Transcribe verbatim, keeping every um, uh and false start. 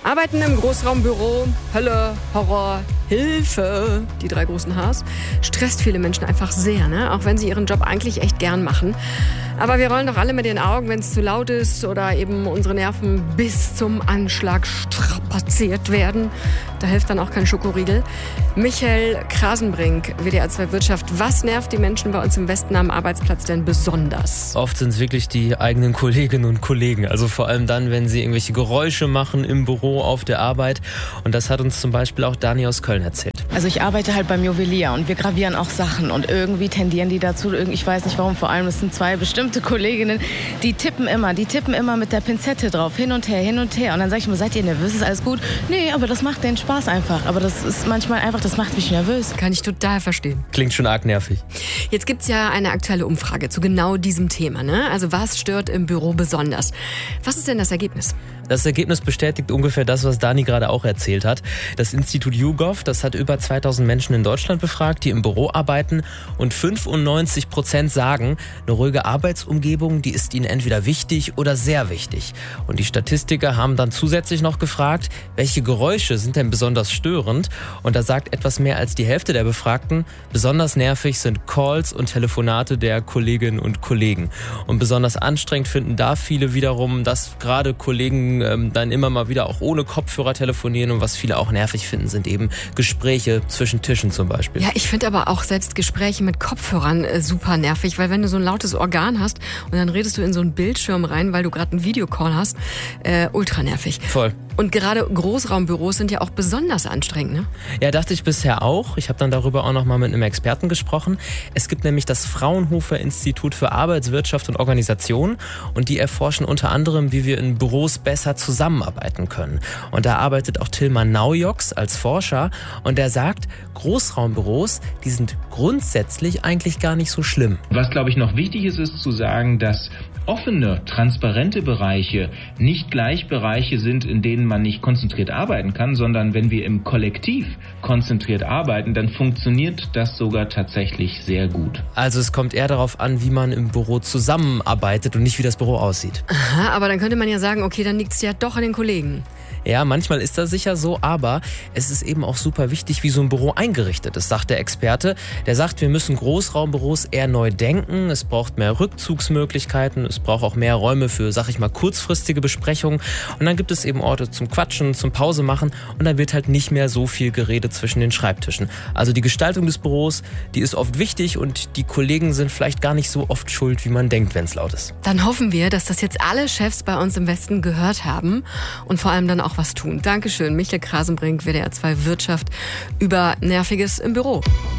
Arbeiten im Großraumbüro, Hölle, Horror, Hilfe, die drei großen Hs, stresst viele Menschen einfach sehr, ne? Auch wenn sie ihren Job eigentlich echt gern machen. Aber wir rollen doch alle mit den Augen, wenn es zu laut ist oder eben unsere Nerven bis zum Anschlag strapaziert werden. Da hilft dann auch kein Schokoriegel. Michael Krasenbrink, W D R zwei Wirtschaft. Was nervt die Menschen bei uns im Westen am Arbeitsplatz denn besonders? Oft sind es wirklich die eigenen Kolleginnen und Kollegen. Also vor allem dann, wenn sie irgendwelche Geräusche machen im Büro, auf der Arbeit. Und das hat uns zum Beispiel auch Dani aus Köln erzählt. Also ich arbeite halt beim Juwelier und wir gravieren auch Sachen und irgendwie tendieren die dazu, ich weiß nicht warum, vor allem es sind zwei bestimmte Kolleginnen, die tippen immer, die tippen immer mit der Pinzette drauf, hin und her, hin und her und dann sage ich mir, seid ihr nervös, ist alles gut? Nee, aber das macht den Spaß einfach, aber das ist manchmal einfach, das macht mich nervös. Kann ich total verstehen. Klingt schon arg nervig. Jetzt gibt's ja eine aktuelle Umfrage zu genau diesem Thema, ne? Also was stört im Büro besonders? Was ist denn das Ergebnis? Das Ergebnis bestätigt ungefähr das, was Dani gerade auch erzählt hat. Das Institut YouGov, das hat über zweitausend Menschen in Deutschland befragt, die im Büro arbeiten und fünfundneunzig Prozent sagen, eine ruhige Arbeitsumgebung, die ist ihnen entweder wichtig oder sehr wichtig. Und die Statistiker haben dann zusätzlich noch gefragt, welche Geräusche sind denn besonders störend? Und da sagt etwas mehr als die Hälfte der Befragten, besonders nervig sind Calls und Telefonate der Kolleginnen und Kollegen. Und besonders anstrengend finden da viele wiederum, dass gerade Kollegen ähm, dann immer mal wieder auch ohne Kopfhörer telefonieren und was viele auch nervig finden, sind eben Gespräche zwischen Tischen zum Beispiel. Ja, ich finde aber auch selbst Gespräche mit Kopfhörern äh, super nervig, weil wenn du so ein lautes Organ hast und dann redest du in so einen Bildschirm rein, weil du gerade einen Videocall hast, äh, ultra nervig. Voll. Und gerade Großraumbüros sind ja auch besonders anstrengend, ne? Ja, dachte ich bisher auch. Ich habe dann darüber auch noch mal mit einem Experten gesprochen. Es gibt nämlich das Fraunhofer Institut für Arbeitswirtschaft und Organisation und die erforschen unter anderem, wie wir in Büros besser zusammenarbeiten können. Und da arbeitet auch Tilman Naujoks als Forscher und der sagt, Großraumbüros, die sind grundsätzlich eigentlich gar nicht so schlimm. Was, glaube ich, noch wichtig ist, ist zu sagen, dass offene, transparente Bereiche nicht gleich Bereiche sind, in denen man nicht konzentriert arbeiten kann, sondern wenn wir im Kollektiv konzentriert arbeiten, dann funktioniert das sogar tatsächlich sehr gut. Also es kommt eher darauf an, wie man im Büro zusammenarbeitet und nicht, wie das Büro aussieht. Aha, aber dann könnte man ja sagen, okay, dann liegt es ja doch an den Kollegen. Ja, manchmal ist das sicher so, aber es ist eben auch super wichtig, wie so ein Büro eingerichtet ist, sagt der Experte. Der sagt, wir müssen Großraumbüros eher neu denken. Es braucht mehr Rückzugsmöglichkeiten. Es braucht auch mehr Räume für, sag ich mal, kurzfristige Besprechungen. Und dann gibt es eben Orte zum Quatschen, zum Pause machen. Und dann wird halt nicht mehr so viel geredet zwischen den Schreibtischen. Also die Gestaltung des Büros, die ist oft wichtig und die Kollegen sind vielleicht gar nicht so oft schuld, wie man denkt, wenn es laut ist. Dann hoffen wir, dass das jetzt alle Chefs bei uns im Westen gehört haben und vor allem dann auch was tun. Dankeschön, Michael Krasenbrink, W D R zwei Wirtschaft, über Nerviges im Büro.